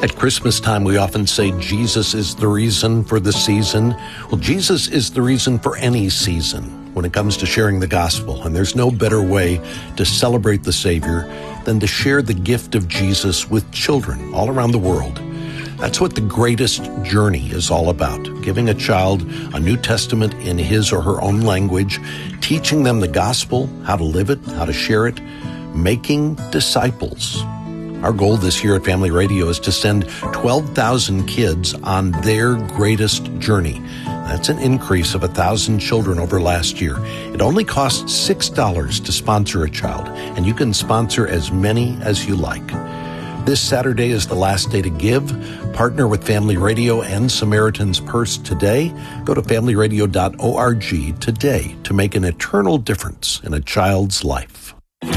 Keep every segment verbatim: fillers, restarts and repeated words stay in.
At Christmas time, we often say Jesus is the reason for the season. Well, Jesus is the reason for any season when it comes to sharing the gospel. And there's no better way to celebrate the Savior than to share the gift of Jesus with children all around the world. That's what the greatest journey is all about, giving a child a New Testament in his or her own language, teaching them the gospel, how to live it, how to share it, making disciples. Our goal this year at Family Radio is to send twelve thousand kids on their greatest journey. That's an increase of one thousand children over last year. It only costs six dollars to sponsor a child, and you can sponsor as many as you like. This Saturday is the last day to give. Partner with Family Radio and Samaritan's Purse today. Go to family radio dot org today to make an eternal difference in a child's life.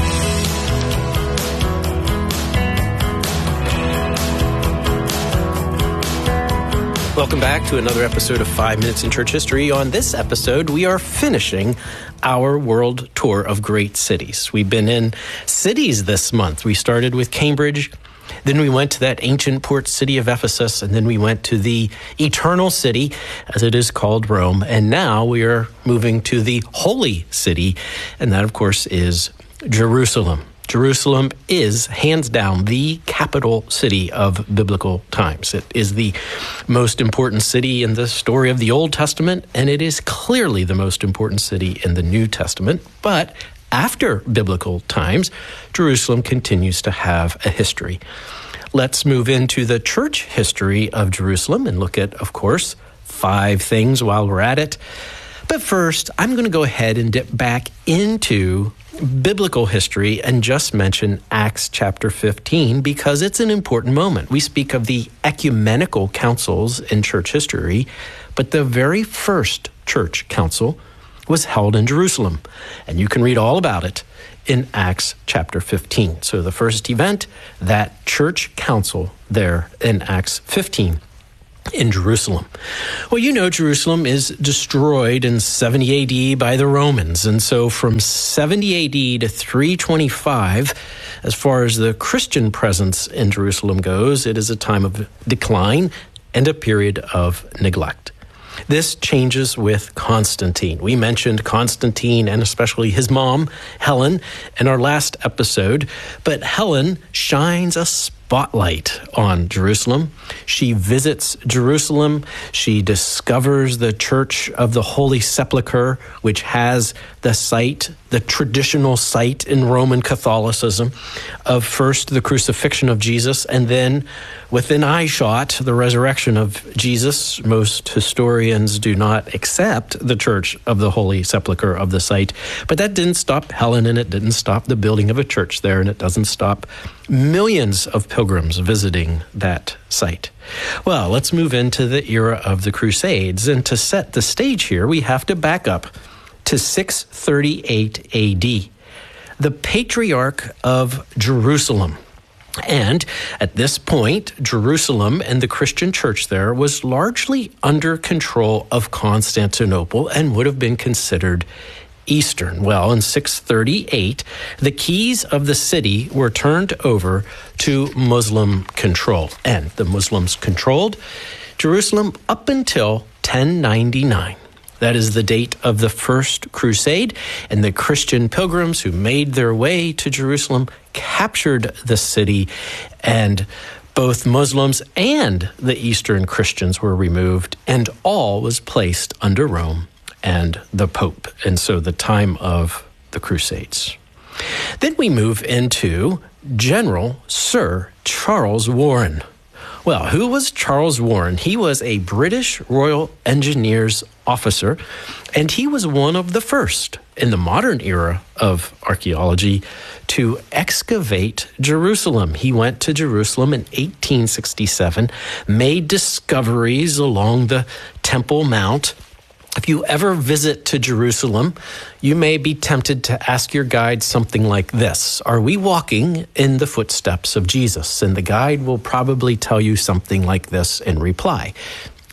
Welcome back to another episode of Five Minutes in Church History. On this episode, we are finishing our world tour of great cities. We've been in cities this month. We started with Cambridge, then we went to that ancient port city of Ephesus, and then we went to the eternal city, as it is called, Rome. And now we are moving to the holy city, and that, of course, is Jerusalem. Jerusalem is, hands down, the capital city of biblical times. It is the most important city in the story of the Old Testament, and it is clearly the most important city in the New Testament. But after biblical times, Jerusalem continues to have a history. Let's move into the church history of Jerusalem and look at, of course, five things while we're at it. But first, I'm going to go ahead and dip back into biblical history and just mention Acts chapter fifteen because it's an important moment. We speak of the ecumenical councils in church history, but the very first church council was held in Jerusalem, and you can read all about it in Acts chapter fifteen. So the first event, that church council there in Acts fifteen. In Jerusalem. Well, you know, Jerusalem is destroyed in seventy A D by the Romans. And so from seventy A D to three twenty-five, as far as the Christian presence in Jerusalem goes, it is a time of decline and a period of neglect. This changes with Constantine. We mentioned Constantine and especially his mom, Helen, in our last episode. But Helen shines a spotlight on Jerusalem. She visits Jerusalem. She discovers the Church of the Holy Sepulchre, which has the site, the traditional site in Roman Catholicism of first the crucifixion of Jesus and then within eyeshot, the resurrection of Jesus. Most historians do not accept the Church of the Holy Sepulchre of the site, but that didn't stop Helen, and it didn't stop the building of a church there, and it doesn't stop millions of pilgrims visiting that site. Well, let's move into the era of the Crusades, and to set the stage here, we have to back up to six thirty-eight A D. The Patriarch of Jerusalem. And at this point, Jerusalem and the Christian church there was largely under control of Constantinople and would have been considered Eastern. Well, in six thirty-eight, the keys of the city were turned over to Muslim control. And the Muslims controlled Jerusalem up until ten ninety-nine. That is the date of the First Crusade, and the Christian pilgrims who made their way to Jerusalem captured the city, and both Muslims and the Eastern Christians were removed, and all was placed under Rome and the Pope, and so the time of the Crusades. Then we move into General Sir Charles Warren. Well, who was Charles Warren? He was a British Royal Engineers officer, and he was one of the first in the modern era of archaeology to excavate Jerusalem. He went to Jerusalem in eighteen sixty-seven, made discoveries along the Temple Mount. If you ever visit to Jerusalem, you may be tempted to ask your guide something like this: are we walking in the footsteps of Jesus? And the guide will probably tell you something like this in reply: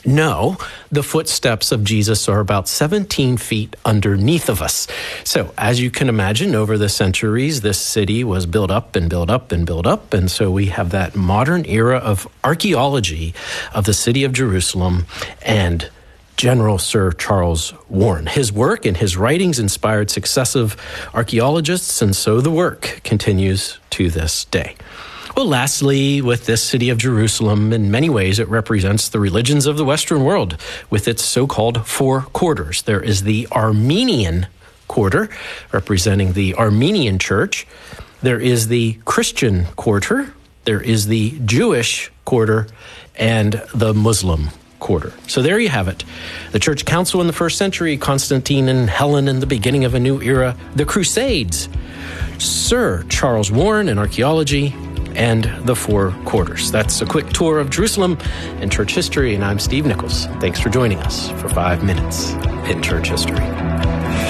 No, the footsteps of Jesus are about seventeen feet underneath of us. So, as you can imagine, over the centuries, this city was built up and built up and built up. And so we have that modern era of archaeology of the city of Jerusalem and General Sir Charles Warren. His work and his writings inspired successive archaeologists, and so the work continues to this day. Well, lastly, with this city of Jerusalem, in many ways it represents the religions of the Western world with its so-called four quarters. There is the Armenian quarter, representing the Armenian church. There is the Christian quarter. There is the Jewish quarter and the Muslim quarter. So there you have it. The church council in the first century, Constantine and Helen in the beginning of a new era, the Crusades, Sir Charles Warren in archaeology, and the four quarters. That's a quick tour of Jerusalem and church history, and I'm Steve Nichols. Thanks for joining us for five minutes in church history.